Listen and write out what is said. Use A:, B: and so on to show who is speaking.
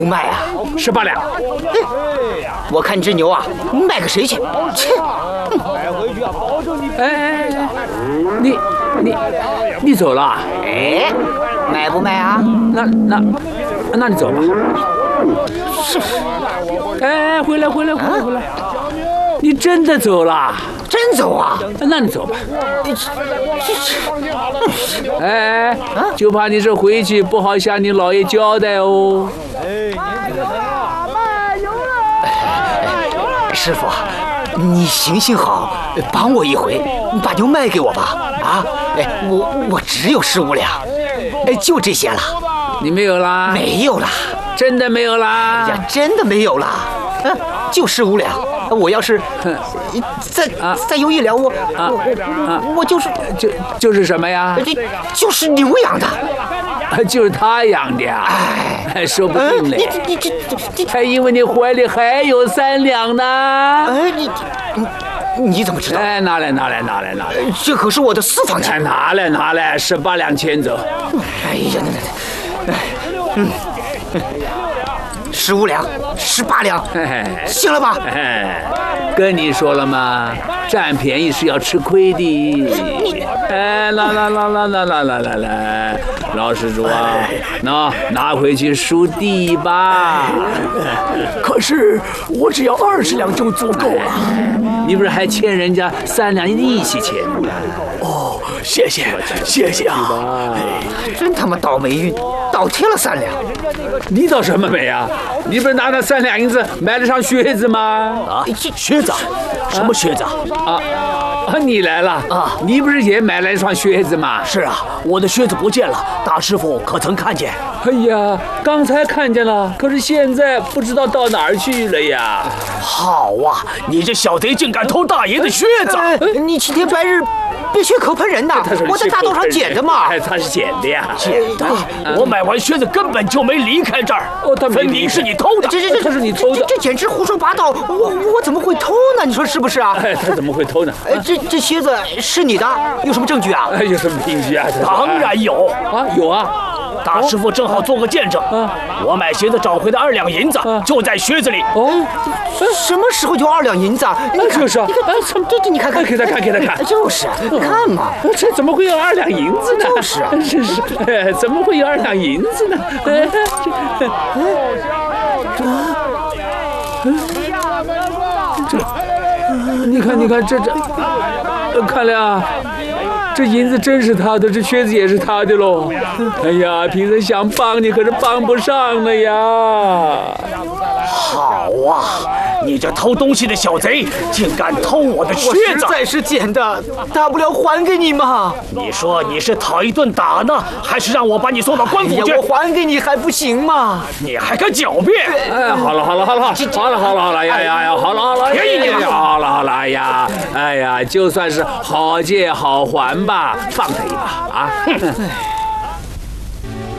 A: 卖啊
B: ，18两。
A: 我看这牛啊，卖给谁去？切！
B: 哎，你走了？
A: 哎，卖不卖啊？
B: 那你走吧。哎，回来！你真的走了？
A: 真走啊？
B: 那你走吧。哎，就怕你这回去不好向你老爷交代哦。
A: 师傅，你行好，帮我一回，把牛卖给我吧。啊，哎，我只有15两，哎，就这些了。
B: 你没有啦？
A: 没有啦。
B: 真的没有啦？
A: 呀，真的没有啦。就15两。我要是再有1两，我
B: 就是什么呀？
A: 就是牛养的。
B: 就是他养的呀，哎，说不定嘞。你还因为你怀里还有3两呢。
A: 哎，你怎么知道？
B: 哎，拿来！
A: 这可是我的私房钱。
B: 拿来，18两钱走。
A: 哎呀，15两，18两，行了吧？
B: 跟你说了吗？占便宜是要吃亏的。哎，来，老施主啊，拿回去赎地吧。
C: 可是我只要20两就足够了。
B: 你不是还欠人家3两利息钱吗？
C: 哦，谢谢啊！
A: 真他妈倒霉运，倒贴了3两。
B: 你倒什么霉啊？你不是拿那3两银子买了双靴子吗？
C: 啊，靴子？什么靴子啊？
B: 你来了啊！你不是也买了一双靴子吗？
C: 是啊，我的靴子不见了，大师傅可曾看见？
B: 哎呀，刚才看见了，可是现在不知道到哪儿去了呀！
C: 好啊，你这小贼竟敢偷大爷的靴子！
A: 你青天白日别血口喷人呐！我在大道上捡的嘛。
B: 他是捡的呀。
C: 捡的？我买完靴子根本就没离开这儿。分明是你偷的。
B: 这是你偷的。
A: 这简直胡说八道！我怎么会偷呢？你说是不是啊？
B: 他怎么会偷呢？
A: 这靴子是你的，有什么证据啊？
B: 有什么凭据啊？
C: 当然有
B: 啊，有啊。
C: 大师傅正好做个见证。我买鞋子找回的2两银子就在靴子里。
A: 哦，什么时候就2两银子啊？
B: 就是啊。
A: 这你看，
B: 给他看。
A: 就是啊，你看嘛，
B: 这怎么会有2两银子呢？
A: 就是啊，
B: 真是，怎么会有2两银子呢？你看这，看来啊，这银子真是他的，这靴子也是他的喽。哎呀，平时想帮你，可是帮不上了呀。
C: 好啊，你这偷东西的小贼，竟敢偷我的靴子！
A: 我实在是捡的，大不了还给你嘛。
C: 你说你是讨一顿打呢，还是让我把你送到官府去？
A: 我还给你还不行吗？
C: 你还敢狡辩？
B: 哎，好了，呀，好了，
C: 便宜你了，
B: 好了，哎呀，就算是好借好还吧，放他一把啊！